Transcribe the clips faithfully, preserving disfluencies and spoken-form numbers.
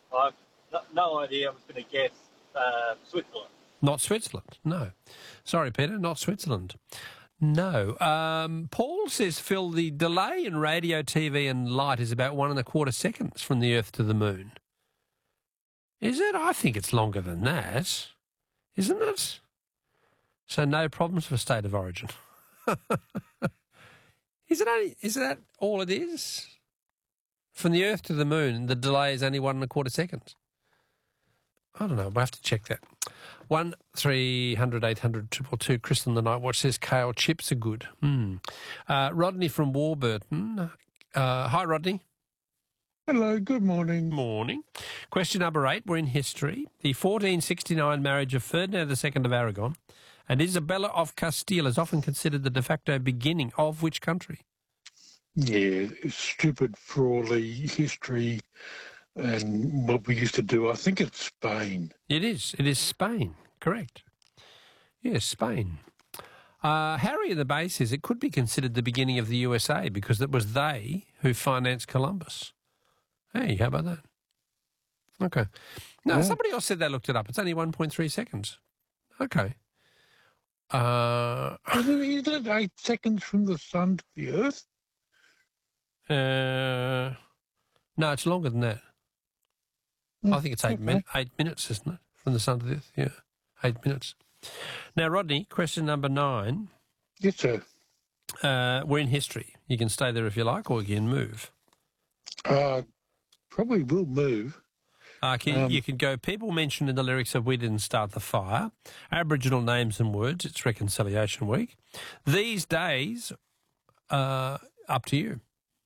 I've no, no idea. I was going to guess uh, Switzerland. Not Switzerland, no. Sorry, Peter, not Switzerland. No. Um, Paul says, Phil, the delay in radio, T V and light is about one and a quarter seconds from the Earth to the moon. Is it? I think it's longer than that. Isn't it? So no problems for State of Origin. Is it only, is that all it is? From the Earth to the moon, the delay is only one and a quarter seconds. I don't know. We'll have to check that. One three hundred eight hundred triple two. Crystal in the Night Watch says kale chips are good. Hmm. Uh, Rodney from Warburton. Uh, hi, Rodney. Hello, good morning. Morning. Question number eight. We're in history. The fourteen sixty-nine marriage of Ferdinand the Second of Aragon and Isabella of Castile is often considered the de facto beginning of which country? Yeah, stupid, frawly history and what we used to do. I think it's Spain. It is. It is Spain. Correct. Yes, Spain. Uh, Harry in the Bay says it could be considered the beginning of the U S A because it was they who financed Columbus. Hey, how about that? Okay. No, Yeah. Somebody else said they looked it up. It's only one point three seconds. Okay. Uh, Isn't it eight seconds from the sun to the earth? uh, no, it's longer than that. I think it's eight, Okay. min- eight minutes, isn't it, from the sun to the earth? Yeah, eight minutes. Now, Rodney, question number nine. Yes, sir. Uh, we're in history. You can stay there if you like, or you can move. Uh, probably will move. Uh, can, Um, you can go, people mentioned in the lyrics of We Didn't Start the Fire, Aboriginal names and words, it's Reconciliation Week. These days, uh, up to you.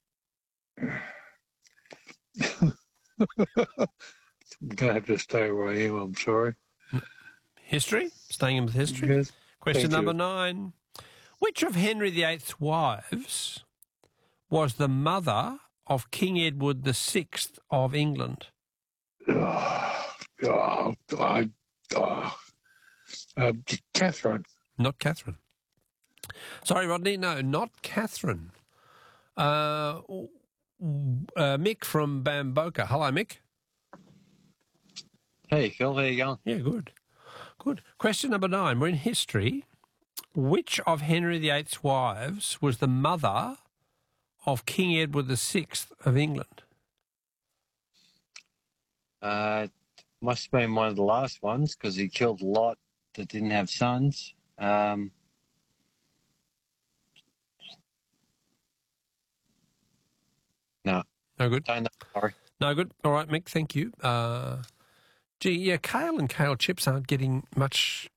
I'm going to have to stay where I am, I'm sorry. History, staying in with history. Yes. Question Thank number you. nine. Which of Henry the Eighth's wives was the mother of King Edward the Sixth of England? Oh, oh, I, oh. Uh, Catherine. Not Catherine. Sorry, Rodney. No, not Catherine. Uh, uh, Mick from Bamboka. Hello, Mick. Hey, Phil, how you going? Yeah, good. Good. Question number nine. We're in history. Which of Henry the Eighth's wives was the mother of King Edward the Sixth of England? Uh, must have been one of the last ones because he killed a lot that didn't have sons. Um, no, No good. don't know. Sorry. No good. All right, Mick, thank you. Uh, gee, yeah, kale and kale chips aren't getting much